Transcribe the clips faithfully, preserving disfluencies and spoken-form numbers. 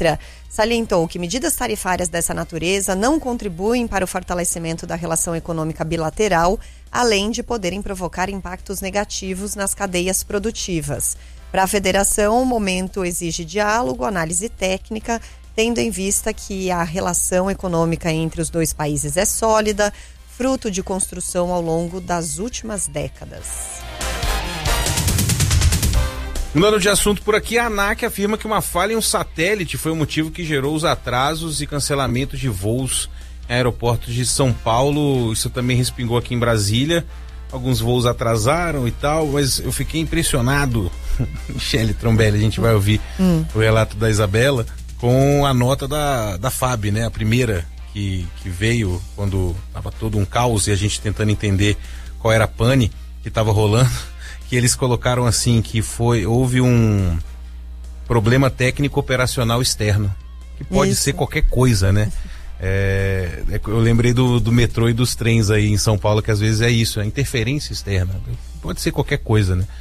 indústria salientou que medidas tarifárias dessa natureza não contribuem para o fortalecimento da relação econômica bilateral, além de poderem provocar impactos negativos nas cadeias produtivas. Para a federação, o momento exige diálogo, análise técnica, tendo em vista que a relação econômica entre os dois países é sólida, fruto de construção ao longo das últimas décadas. Mudando de assunto por aqui, a ANAC afirma que uma falha em um satélite foi o motivo que gerou os atrasos e cancelamentos de voos em aeroportos de São Paulo. Isso também respingou aqui em Brasília. Alguns voos atrasaram e tal, mas eu fiquei impressionado. Michele Trombelli, a gente vai ouvir hum. o relato da Isabela com a nota da, da F A B, né? A primeira que, que veio quando estava todo um caos e a gente tentando entender qual era a pane que estava rolando. Que eles colocaram assim, que foi, houve um problema técnico operacional externo, que pode Isso. ser qualquer coisa, né? É, eu lembrei do, do metrô e dos trens aí em São Paulo, que às vezes é isso, é interferência externa, pode ser qualquer coisa, né?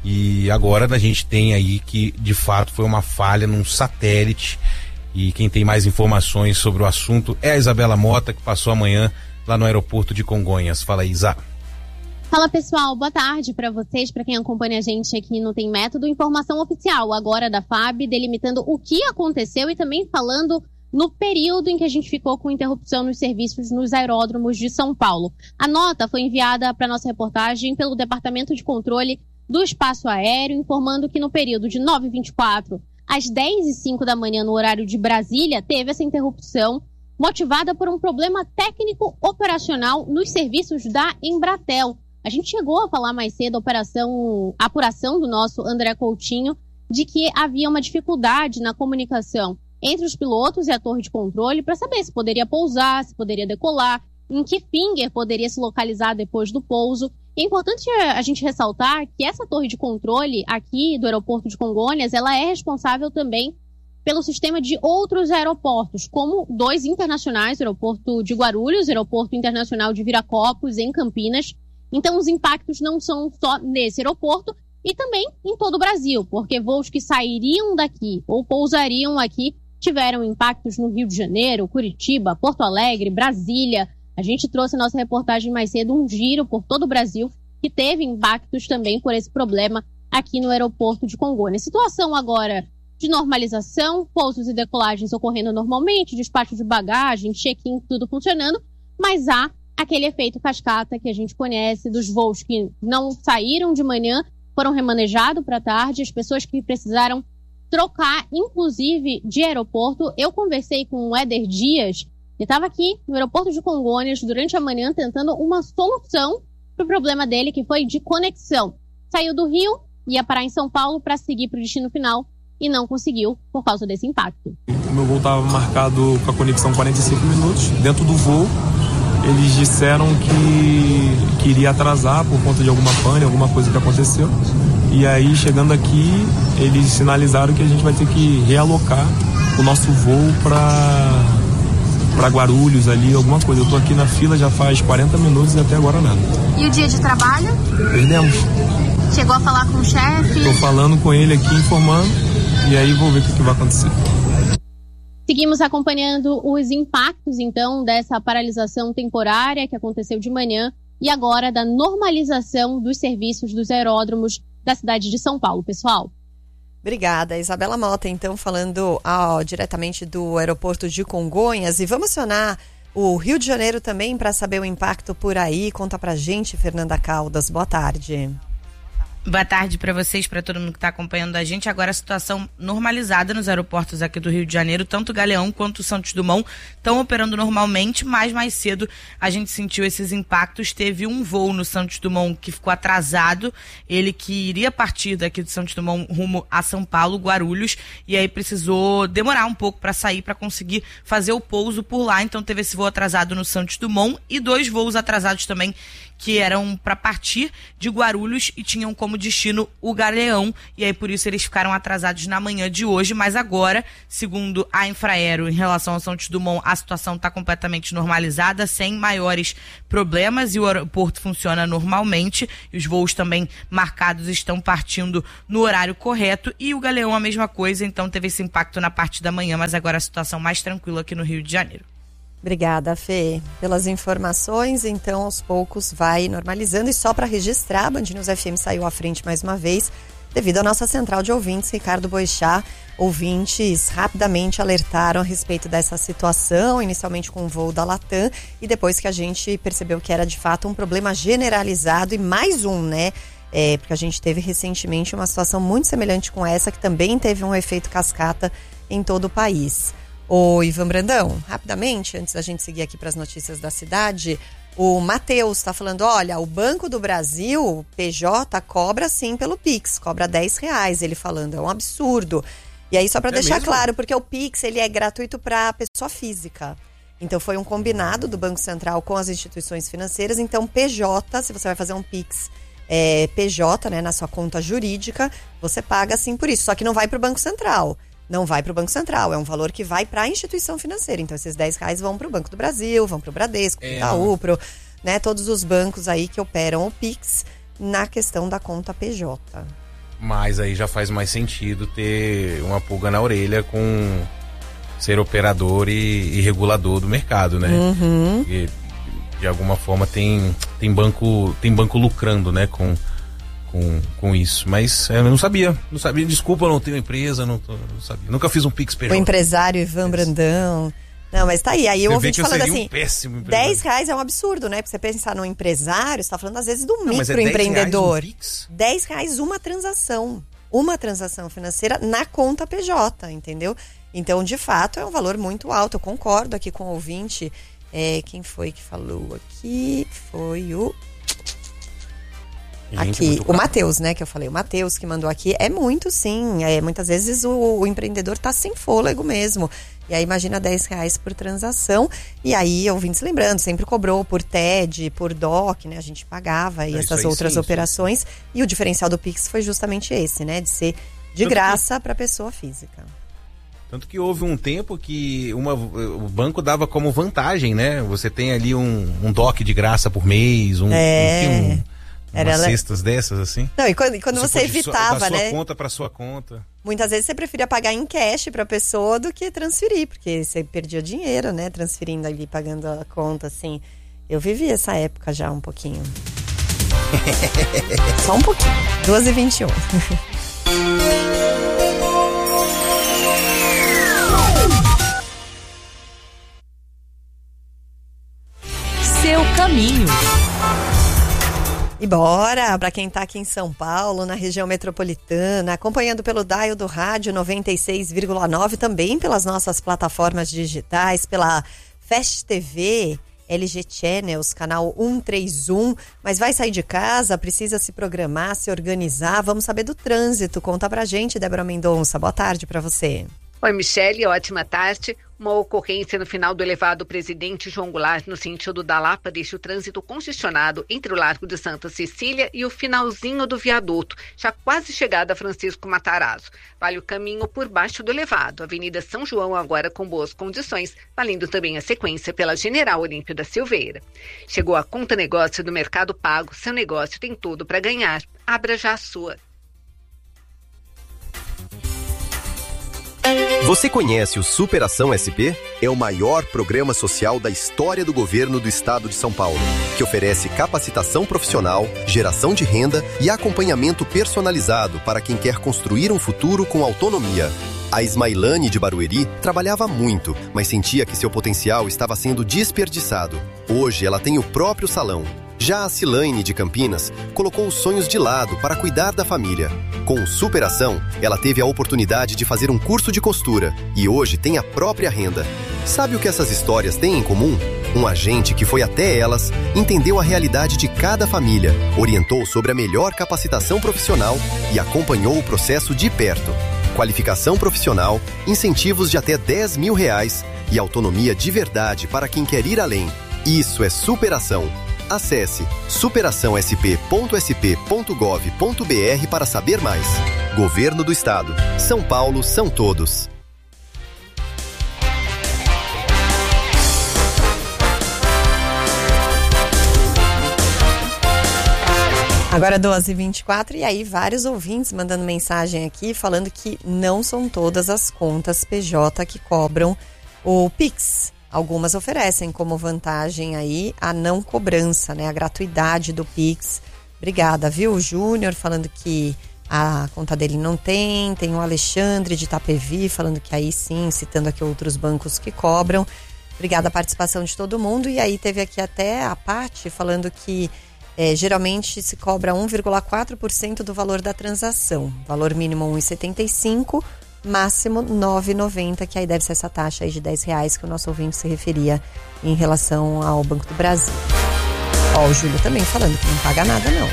E agora a gente tem aí que, de fato, foi uma falha num satélite, e quem tem mais informações sobre o assunto é a Isabela Mota, que passou amanhã lá no aeroporto de Congonhas. Fala aí, Isa. Fala pessoal, boa tarde para vocês, para quem acompanha a gente aqui no Tem Método, informação oficial agora da F A B, delimitando o que aconteceu e também falando no período em que a gente ficou com interrupção nos serviços nos aeródromos de São Paulo. A nota foi enviada para nossa reportagem pelo Departamento de Controle do Espaço Aéreo, informando que no período de nove e vinte e quatro às dez e cinco da manhã no horário de Brasília, teve essa interrupção motivada por um problema técnico operacional nos serviços da Embratel. A gente chegou a falar mais cedo, a operação, a apuração do nosso André Coutinho, de que havia uma dificuldade na comunicação entre os pilotos e a torre de controle para saber se poderia pousar, se poderia decolar, em que finger poderia se localizar depois do pouso. É importante a gente ressaltar que essa torre de controle aqui do aeroporto de Congonhas, ela é responsável também pelo sistema de outros aeroportos, como dois internacionais, o aeroporto de Guarulhos, o aeroporto internacional de Viracopos, em Campinas. Então, os impactos não são só nesse aeroporto e também em todo o Brasil, porque voos que sairiam daqui ou pousariam aqui tiveram impactos no Rio de Janeiro, Curitiba, Porto Alegre, Brasília. A gente trouxe na nossa reportagem mais cedo um giro por todo o Brasil que teve impactos também por esse problema aqui no aeroporto de Congonhas. Situação agora de normalização, pousos e decolagens ocorrendo normalmente, despacho de bagagem, check-in, tudo funcionando, mas há aquele efeito cascata que a gente conhece dos voos que não saíram de manhã, foram remanejados para tarde, as pessoas que precisaram trocar, inclusive, de aeroporto. Eu conversei com o Éder Dias, que estava aqui no aeroporto de Congonhas durante a manhã tentando uma solução para o problema dele, que foi de conexão. Saiu do Rio, ia parar em São Paulo para seguir para o destino final e não conseguiu por causa desse impacto. O meu voo estava marcado com a conexão quarenta e cinco minutos. Dentro do voo, eles disseram que, que iria atrasar por conta de alguma pane, alguma coisa que aconteceu. E aí, chegando aqui, eles sinalizaram que a gente vai ter que realocar o nosso voo para para Guarulhos ali, alguma coisa. Eu tô aqui na fila já faz quarenta minutos e até agora nada. E o dia de trabalho? Perdemos. Chegou a falar com o chefe? Tô falando com ele aqui, informando, e aí vou ver o que, que vai acontecer. Seguimos acompanhando os impactos, então, dessa paralisação temporária que aconteceu de manhã e agora da normalização dos serviços dos aeródromos da cidade de São Paulo, pessoal. Obrigada, Isabela Mota, então, falando ó, diretamente do aeroporto de Congonhas. E vamos acionar o Rio de Janeiro também para saber o impacto por aí. Conta pra gente, Fernanda Caldas. Boa tarde. Boa tarde para vocês, para todo mundo que está acompanhando a gente. Agora a situação normalizada nos aeroportos aqui do Rio de Janeiro, tanto o Galeão quanto o Santos Dumont estão operando normalmente, mas mais cedo a gente sentiu esses impactos. Teve um voo no Santos Dumont que ficou atrasado, ele que iria partir daqui do Santos Dumont rumo a São Paulo, Guarulhos, e aí precisou demorar um pouco para sair, para conseguir fazer o pouso por lá. Então teve esse voo atrasado no Santos Dumont e dois voos atrasados também que eram para partir de Guarulhos e tinham como destino o Galeão, e aí por isso eles ficaram atrasados na manhã de hoje, mas agora, segundo a Infraero, em relação ao Santos Dumont, a situação está completamente normalizada, sem maiores problemas, e o aeroporto funciona normalmente, e os voos também marcados estão partindo no horário correto, e o Galeão a mesma coisa, então teve esse impacto na parte da manhã, mas agora a situação mais tranquila aqui no Rio de Janeiro. Obrigada, Fê, pelas informações. Então, aos poucos vai normalizando. E só para registrar, a Band News F M saiu à frente mais uma vez, devido à nossa central de ouvintes, Ricardo Boechat. Ouvintes rapidamente alertaram a respeito dessa situação, inicialmente com o voo da Latam, e depois que a gente percebeu que era de fato um problema generalizado, e mais um, né? É, porque a gente teve recentemente uma situação muito semelhante com essa, que também teve um efeito cascata em todo o país. Ô Ivan Brandão, rapidamente, antes da gente seguir aqui para as notícias da cidade, o Matheus está falando, olha, o Banco do Brasil, P J, cobra sim pelo Pix, cobra dez reais, ele falando, é um absurdo. E aí só para é deixar mesmo? Claro, porque o Pix ele é gratuito para pessoa física. Então foi um combinado do Banco Central com as instituições financeiras, então P J, se você vai fazer um Pix é, P J, né, na sua conta jurídica, você paga sim por isso, só que não vai para o Banco Central. Não vai para o Banco Central, é um valor que vai para a instituição financeira. Então, esses dez reais vão para o Banco do Brasil, vão para o Bradesco, para o Itaú, pro, né, todos os bancos aí que operam o Pix na questão da conta P J. Mas aí já faz mais sentido ter uma pulga na orelha com ser operador e, e regulador do mercado, né? Uhum. Porque, de alguma forma, tem, tem, banco, tem banco lucrando, né, com... Com, com isso, mas eu não sabia, não sabia, desculpa, eu não tenho empresa, não, tô, não sabia, nunca fiz um Pix P J. O empresário Ivan Brandão, não, mas tá aí, aí eu ouvi falando assim, um péssimo dez reais é um absurdo, né, porque você pensar no empresário, você tá falando às vezes do não, microempreendedor, dez reais uma transação, uma transação financeira na conta P J, entendeu? Então, de fato, é um valor muito alto, eu concordo aqui com o ouvinte, é, quem foi que falou aqui, foi o... Aqui, o Matheus, né, que eu falei, o Matheus que mandou aqui, é muito sim, é, muitas vezes o, o empreendedor tá sem fôlego mesmo, e aí imagina dez reais por transação, e aí, ouvintes lembrando, sempre cobrou por T E D, por D O C, né, a gente pagava aí é, essas aí, outras sim, operações, sim. E o diferencial do Pix foi justamente esse, né, de ser de Tanto graça que... para pessoa física. Tanto que houve um tempo que uma, o banco dava como vantagem, né, você tem ali um, um D O C de graça por mês, um... É... um, um Era umas cestas dessas, assim? Não, e quando, e quando você, você evitava, da né? Da sua conta para sua conta. Muitas vezes você preferia pagar em cash para a pessoa do que transferir, porque você perdia dinheiro, né? Transferindo ali, pagando a conta, assim. Eu vivi essa época já um pouquinho. Só um pouquinho. duas e vinte e um. Seu caminho. E bora, para quem está aqui em São Paulo, na região metropolitana, acompanhando pelo dial do rádio noventa e seis vírgula nove, também pelas nossas plataformas digitais, pela Fast T V, L G Channels, canal cento e trinta e um, mas vai sair de casa, precisa se programar, se organizar, vamos saber do trânsito. Conta pra gente, Débora Mendonça, boa tarde para você. Oi, Michele, ótima tarde. Uma ocorrência no final do elevado Presidente João Goulart, no sentido da Lapa, deixa o trânsito congestionado entre o Largo de Santa Cecília e o finalzinho do viaduto, já quase chegada a Francisco Matarazzo. Vale o caminho por baixo do elevado. Avenida São João agora com boas condições, valendo também a sequência pela General Olímpio da Silveira. Chegou a Conta Negócio do Mercado Pago, seu negócio tem tudo para ganhar. Abra já a sua. Você conhece o Superação S P? É o maior programa social da história do governo do estado de São Paulo, que oferece capacitação profissional, geração de renda e acompanhamento personalizado para quem quer construir um futuro com autonomia. A Ismailane de Barueri trabalhava muito, mas sentia que seu potencial estava sendo desperdiçado. Hoje ela tem o próprio salão. Já a Cilaine de Campinas colocou os sonhos de lado para cuidar da família. Com Superação, ela teve a oportunidade de fazer um curso de costura e hoje tem a própria renda. Sabe o que essas histórias têm em comum? Um agente que foi até elas, entendeu a realidade de cada família, orientou sobre a melhor capacitação profissional e acompanhou o processo de perto. Qualificação profissional, incentivos de até dez mil reais e autonomia de verdade para quem quer ir além. Isso é superação. Acesse superação s p ponto s p ponto gov ponto b r para saber mais. Governo do Estado. São Paulo são todos. Agora doze e vinte e quatro, e aí vários ouvintes mandando mensagem aqui falando que não são todas as contas P J que cobram o Pix. Algumas oferecem como vantagem aí a não cobrança, né? A gratuidade do Pix. Obrigada, viu? O Júnior falando que a conta dele não tem. Tem o Alexandre de Itapevi falando que aí sim, citando aqui outros bancos que cobram. Obrigada a participação de todo mundo. E aí teve aqui até a Paty falando que é, geralmente se cobra um vírgula quatro por cento do valor da transação. Valor mínimo um real e setenta e cinco centavos. Máximo nove reais e noventa centavos, que aí deve ser essa taxa aí de dez reais que o nosso ouvinte se referia em relação ao Banco do Brasil. Ó, o Júlio também falando que não paga nada, não.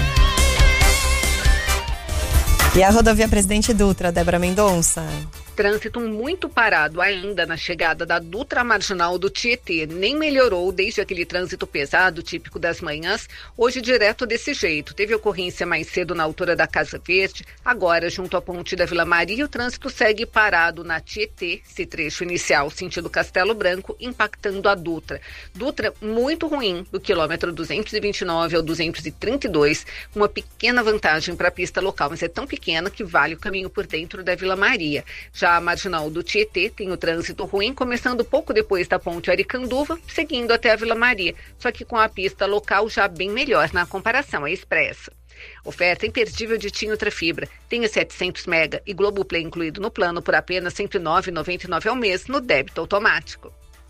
E a rodovia Presidente Dutra, Débora Mendonça? Trânsito muito parado ainda na chegada da Dutra Marginal do Tietê. Nem melhorou desde aquele trânsito pesado, típico das manhãs. Hoje, direto desse jeito. Teve ocorrência mais cedo na altura da Casa Verde. Agora, junto à ponte da Vila Maria, o trânsito segue parado na Tietê, esse trecho inicial, sentido Castelo Branco, impactando a Dutra. Dutra muito ruim, do quilômetro duzentos e vinte e nove ao duzentos e trinta e dois. Uma pequena vantagem para a pista local, mas é tão pequena que vale o caminho por dentro da Vila Maria. Já Já a marginal do Tietê tem o trânsito ruim, começando pouco depois da ponte Aricanduva, seguindo até a Vila Maria, só que com a pista local já bem melhor na comparação à expressa. Oferta imperdível de TIM Ultrafibra. Tenha setecentos mega e Globoplay incluído no plano por apenas cento e nove reais e noventa e nove centavos ao mês no débito automático.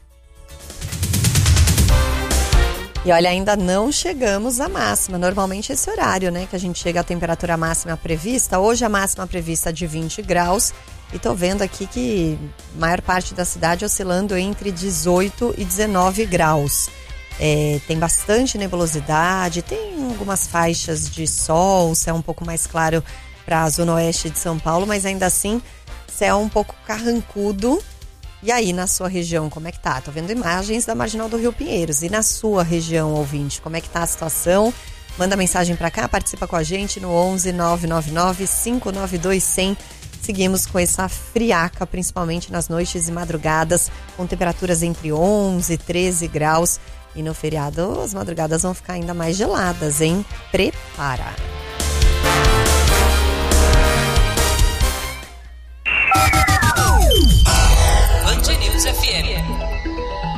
E olha, ainda não chegamos à máxima. Normalmente esse horário, né, que a gente chega à temperatura máxima prevista. Hoje a máxima prevista é de vinte graus. E tô vendo aqui que a maior parte da cidade oscilando entre dezoito e dezenove graus. É, tem bastante nebulosidade, tem algumas faixas de sol, céu um pouco mais claro para a zona oeste de São Paulo, mas ainda assim, céu um pouco carrancudo. E aí, na sua região, como é que tá? Tô vendo imagens da Marginal do Rio Pinheiros. E na sua região, ouvinte, como é que tá a situação? Manda mensagem para cá, participa com a gente no onze nove nove nove cinco nove dois zero zero. Seguimos com essa friaca, principalmente nas noites e madrugadas, com temperaturas entre onze e treze graus. E no feriado, as madrugadas vão ficar ainda mais geladas, hein? Prepara!